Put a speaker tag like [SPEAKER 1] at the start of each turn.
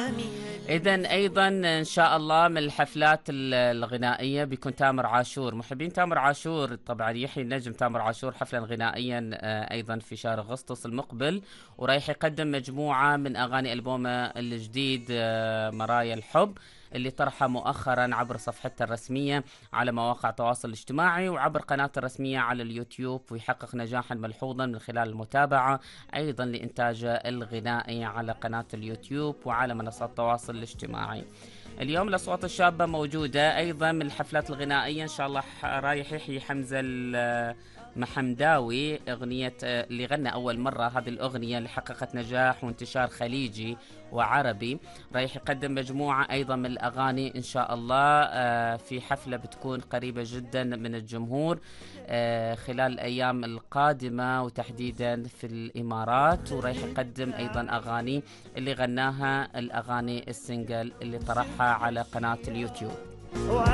[SPEAKER 1] إذن أيضا إن شاء الله من الحفلات الغنائية بيكون تامر عاشور. محبين تامر عاشور طبعا يحيي النجم تامر عاشور حفلا غنائيا أيضا في شهر أغسطس المقبل، ورايح يقدم مجموعة من أغاني ألبومه الجديد مرايا الحب، اللي طرحها مؤخرا عبر صفحته الرسمية على مواقع التواصل الاجتماعي وعبر قناته الرسمية على اليوتيوب، ويحقق نجاحا ملحوظا من خلال المتابعة أيضا لإنتاجه الغنائي على قناة اليوتيوب وعلى منصات التواصل الاجتماعي. اليوم الأصوات الشابة موجودة أيضا من الحفلات الغنائية إن شاء الله. رايح يحيي حمزة محمداوي أغنية اللي غنى أول مرة، هذه الأغنية اللي حققت نجاح وانتشار خليجي وعربي، رايح يقدم مجموعة أيضا من الأغاني إن شاء الله في حفلة بتكون قريبة جدا من الجمهور خلال الأيام القادمة وتحديدا في الإمارات، ورايح يقدم أيضا أغاني اللي غناها الأغاني السنجل اللي طرحها على قناة اليوتيوب.